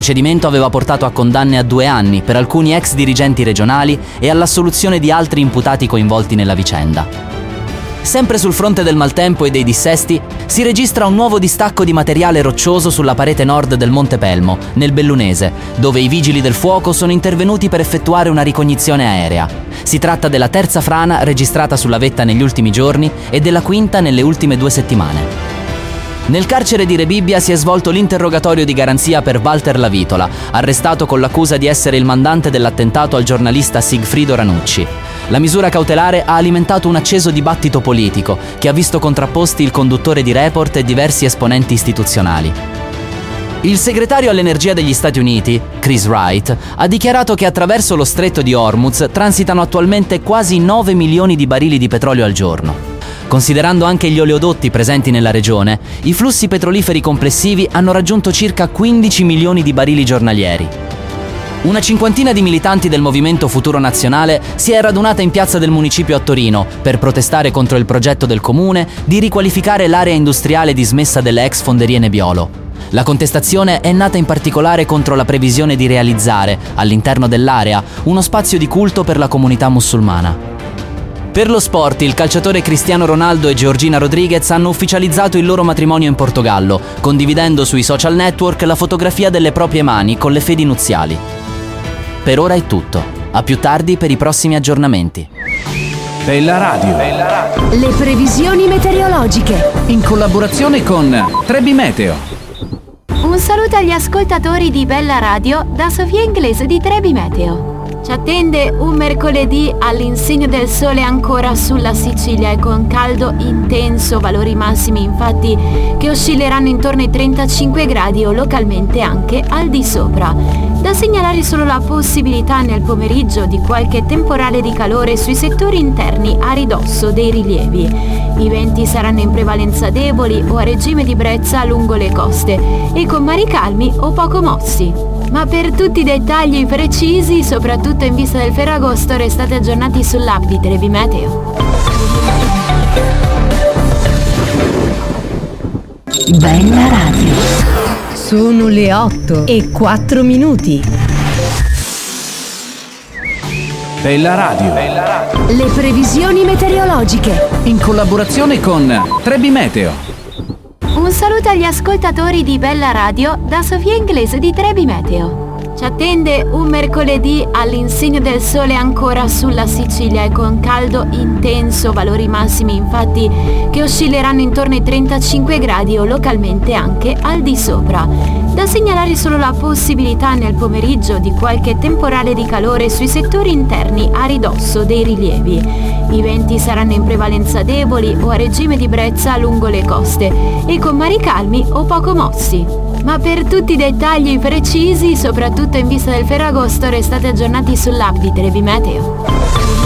Il procedimento aveva portato a condanne a 2 anni per alcuni ex dirigenti regionali e all'assoluzione di altri imputati coinvolti nella vicenda. Sempre sul fronte del maltempo e dei dissesti, si registra un nuovo distacco di materiale roccioso sulla parete nord del Monte Pelmo, nel Bellunese, dove i vigili del fuoco sono intervenuti per effettuare una ricognizione aerea. Si tratta della terza frana registrata sulla vetta negli ultimi giorni e della quinta nelle ultime 2 settimane. Nel carcere di Rebibbia si è svolto l'interrogatorio di garanzia per Walter Lavitola, arrestato con l'accusa di essere il mandante dell'attentato al giornalista Sigfrido Ranucci. La misura cautelare ha alimentato un acceso dibattito politico che ha visto contrapposti il conduttore di Report e diversi esponenti istituzionali. Il segretario all'energia degli Stati Uniti, Chris Wright, ha dichiarato che attraverso lo stretto di Hormuz transitano attualmente quasi 9 milioni di barili di petrolio al giorno. Considerando anche gli oleodotti presenti nella regione, i flussi petroliferi complessivi hanno raggiunto circa 15 milioni di barili giornalieri. Una cinquantina di militanti del Movimento Futuro Nazionale si è radunata in piazza del municipio a Torino per protestare contro il progetto del comune di riqualificare l'area industriale dismessa delle ex fonderie Nebbiolo. La contestazione è nata in particolare contro la previsione di realizzare, all'interno dell'area, uno spazio di culto per la comunità musulmana. Per lo sport, il calciatore Cristiano Ronaldo e Georgina Rodriguez hanno ufficializzato il loro matrimonio in Portogallo, condividendo sui social network la fotografia delle proprie mani con le fedi nuziali. Per ora è tutto. A più tardi per i prossimi aggiornamenti. Bella Radio. Le previsioni meteorologiche. In collaborazione con Trebi Meteo. Un saluto agli ascoltatori di Bella Radio da Sofia Inglese di Trebi Meteo. Ci attende un mercoledì all'insegna del sole ancora sulla Sicilia e con caldo intenso, valori massimi infatti che oscilleranno intorno ai 35 gradi o localmente anche al di sopra. Da segnalare solo la possibilità nel pomeriggio di qualche temporale di calore sui settori interni a ridosso dei rilievi. I venti saranno in prevalenza deboli o a regime di brezza lungo le coste e con mari calmi o poco mossi. Ma per tutti i dettagli precisi, soprattutto in vista del Ferragosto, restate aggiornati sull'app di Trebi Meteo. Bella Radio. Sono le 8:04. Bella Radio. Le previsioni meteorologiche. In collaborazione con Trebi Meteo. Un saluto agli ascoltatori di Bella Radio da Sofia Inglese di Trebi Meteo. Ci attende un mercoledì all'insegna del sole ancora sulla Sicilia e con caldo intenso, valori massimi infatti che oscilleranno intorno ai 35 gradi o localmente anche al di sopra. Da segnalare solo la possibilità nel pomeriggio di qualche temporale di calore sui settori interni a ridosso dei rilievi. I venti saranno in prevalenza deboli o a regime di brezza lungo le coste e con mari calmi o poco mossi. Ma per tutti i dettagli precisi, soprattutto in vista del Ferragosto, restate aggiornati sull'app di Trebi Meteo.